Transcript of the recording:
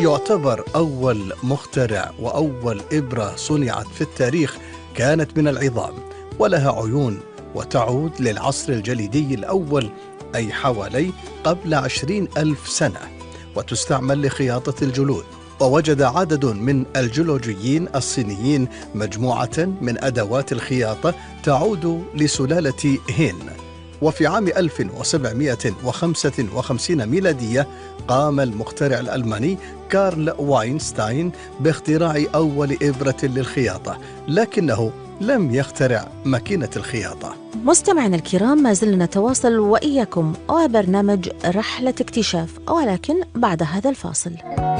يعتبر أول مخترع وأول إبرة صنعت في التاريخ كانت من العظام، ولها عيون وتعود للعصر الجليدي الأول، أي حوالي قبل 20,000 سنة، وتستعمل لخياطة الجلود. ووجد عدد من الجيولوجيين الصينيين مجموعة من أدوات الخياطة تعود لسلالة هين. وفي عام 1755 ميلادية قام المخترع الألماني كارل واينشتاين باختراع أول إبرة للخياطة، لكنه لم يخترع ماكينة الخياطة. مستمعينا الكرام، ما زلنا نتواصل وإياكم وبرنامج رحلة اكتشاف، ولكن بعد هذا الفاصل.